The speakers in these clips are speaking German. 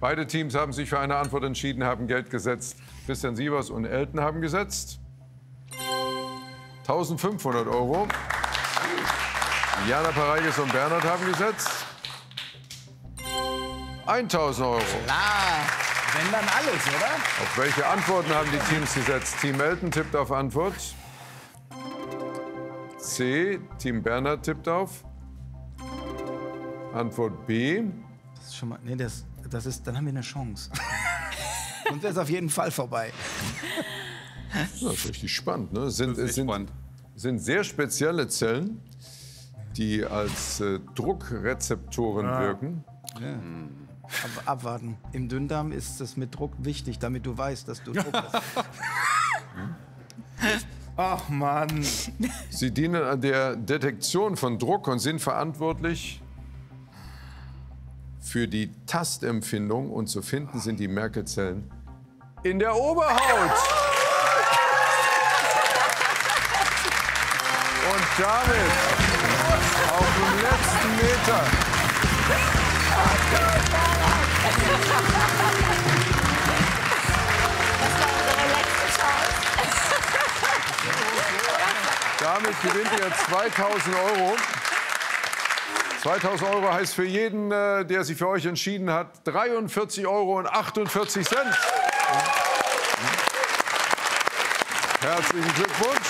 Beide Teams haben sich für eine Antwort entschieden, haben Geld gesetzt. Christian Sievers und Elton haben gesetzt 1.500 €. Jana Pareigis und Bernhard haben gesetzt 1.000 €. Klar, wenn dann alles, oder? Auf welche Antworten haben die Teams gesetzt? Team Elton tippt auf Antwort C. Team Bernhard tippt auf Antwort B. Das ist schon mal, nee, das ist, dann haben wir eine Chance. Und das ist auf jeden Fall vorbei. Das ist richtig spannend. Ne? Es sind sehr spezielle Zellen, die als Druckrezeptoren wirken. Ja. Aber abwarten. Im Dünndarm ist es mit Druck wichtig, damit du weißt, dass du Druck hast. Ach Mann. Sie dienen an der Detektion von Druck und sind verantwortlich für die Tastempfindung. Und zu finden sind die Merkelzellen in der Oberhaut. Und damit auf dem letzten Meter damit gewinnt ihr 2.000 €. 2.000 € heißt für jeden, der sich für euch entschieden hat, 43,48 €. Herzlichen Glückwunsch.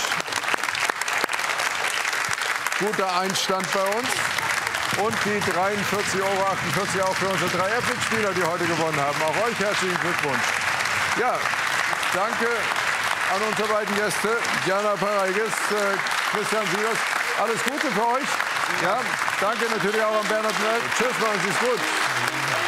Guter Einstand bei uns. Und die 43,48 € auch für unsere 3 Epic-Spieler, die heute gewonnen haben. Auch euch herzlichen Glückwunsch. Ja, danke an unsere beiden Gäste, Jana Pareigis, Christian Sievers. Alles Gute für euch. Ja, danke natürlich auch an Bernhard Möll. Tschüss, machen Sie es gut.